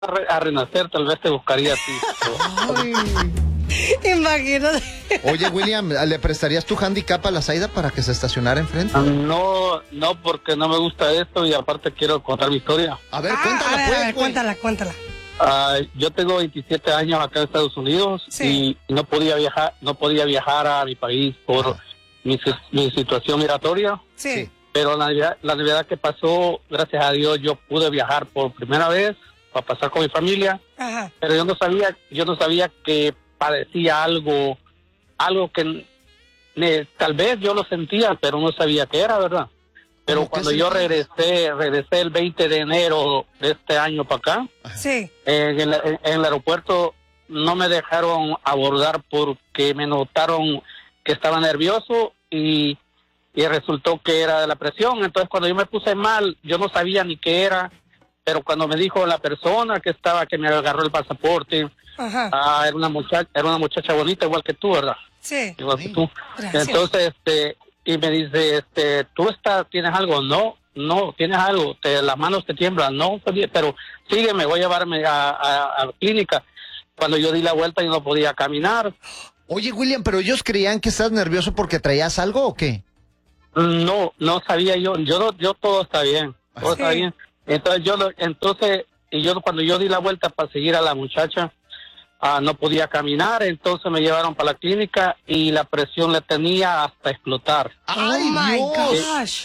a renacer, tal vez te buscaría a ti. Ay, imagínate. Oye, William, ¿le prestarías tu handicap a la Zaida para que se estacionara enfrente? No, porque no me gusta esto y aparte quiero contar mi historia. A ver, cuéntala, pues, güey. Cuéntala. Yo tengo 27 años acá en Estados Unidos y no podía viajar a mi país por mi situación migratoria. Sí. Pero la Navidad que pasó, gracias a Dios, yo pude viajar por primera vez para pasar con mi familia. Ajá. Pero yo no sabía que padecía algo que tal vez yo lo sentía, pero no sabía qué era, ¿verdad? Pero cuando yo regresé el 20 de enero de este año para acá, sí, en el aeropuerto no me dejaron abordar porque me notaron que estaba nervioso y resultó que era de la presión. Entonces cuando yo me puse mal, yo no sabía ni qué era, pero cuando me dijo la persona que me agarró el pasaporte, era una muchacha bonita igual que tú, ¿verdad? Sí. Igual que tú. Gracias. Entonces, y me dice, ¿tú tienes algo? No, tienes algo, las manos te tiemblan, no, pero sígueme, voy a llevarme a la clínica. Cuando yo di la vuelta y no podía caminar. Oye, William, ¿pero ellos creían que estás nervioso porque traías algo o qué? No sabía yo todo está bien, todo está bien. Entonces, cuando yo di la vuelta para seguir a la muchacha, no podía caminar, entonces me llevaron para la clínica y la presión le tenía hasta explotar. ¡Ay, my Dios! gosh!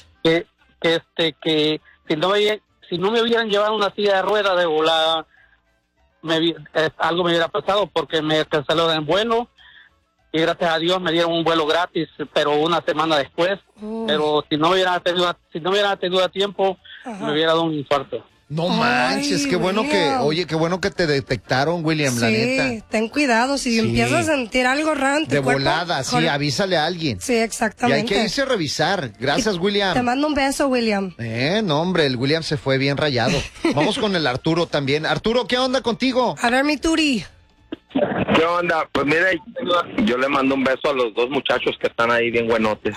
Que si no me hubieran llevado una silla de ruedas de volada, algo me hubiera pasado porque me cancelaron el vuelo y gracias a Dios me dieron un vuelo gratis, pero una semana después. Pero si no hubieran tenido a tiempo, me hubiera dado un infarto. No manches, qué bueno William. qué bueno que te detectaron, William, la neta. Sí, ten cuidado, si empiezas a sentir algo raro en tu De cuerpo, volada, sí, avísale a alguien. Sí, Y exactamente. hay que irse a revisar. Gracias, William. Te mando un beso, William. No, hombre, el William se fue bien rayado. Vamos con el Arturo también. Arturo, ¿qué onda contigo? A ver, mi Turi. ¿Qué onda? Pues mire, yo le mando un beso a los dos muchachos que están ahí bien buenotes.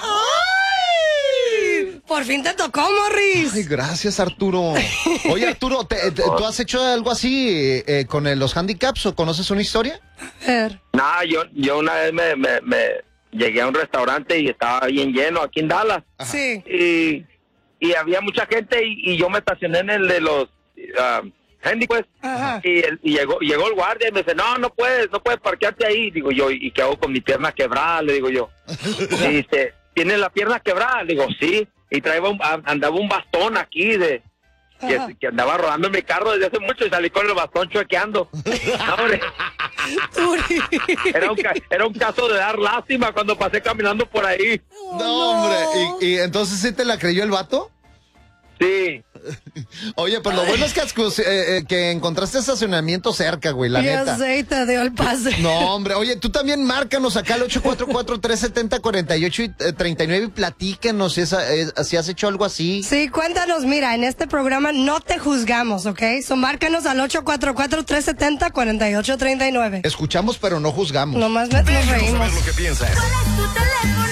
¡Ay! Por fin te tocó, Morris. Ay, gracias, Arturo. Oye, Arturo, ¿tú has hecho algo así con los handicaps o conoces una historia? A ver. Nada, yo una vez me llegué a un restaurante y estaba bien lleno aquí en Dallas. Ajá. Sí. Y había mucha gente y yo me estacioné en el de los handicaps. Ajá. Y llegó el guardia y me dice, no puedes parquearte ahí. Digo yo, ¿y qué hago con mi pierna quebrada? Le digo yo. Y dice, ¿tienes la pierna quebrada? Le digo, sí. Y andaba un bastón aquí que andaba rodando en mi carro desde hace mucho y salí con el bastón chuequeando. No, hombre. Turi. Era un caso de dar lástima cuando pasé caminando por ahí. No, hombre. ¿Y entonces sí te la creyó el vato? Sí. Oye, pues lo bueno es que encontraste estacionamiento cerca, güey, la Ya neta. sé, te dio el pase. No, hombre, oye, tú también márcanos acá al 844-370-4839 y platícanos si has hecho algo así. Sí, cuéntanos, mira, en este programa no te juzgamos, ¿ok? Márcanos al 844-370-4839. Escuchamos, pero no juzgamos. Nomás nos Déjanos reímos. saber lo que piensas. ¿Cuál es tu teléfono?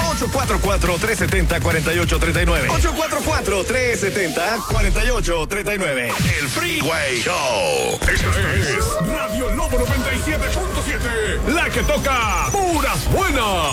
844-370-4839. 844-370-4839. El Freeway Show. Esto es Radio Lobo 97.7. La que toca puras buenas.